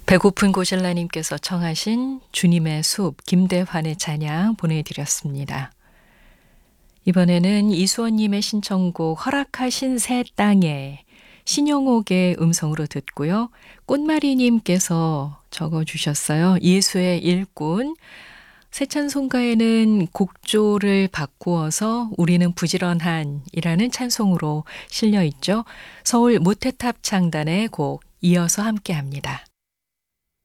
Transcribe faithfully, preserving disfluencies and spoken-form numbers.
배고픈 고젤라님께서 청하신 주님의 숲 김대환의 찬양 보내드렸습니다. 이번에는 이수원님의 신청곡 허락하신 새 땅에 신영옥의 음성으로 듣고요. 꽃마리님께서 적어주셨어요. 예수의 일꾼. 새 찬송가에는 곡조를 바꾸어서 우리는 부지런한이라는 찬송으로 실려 있죠. 서울 모태탑 창단의 곡 이어서 함께합니다.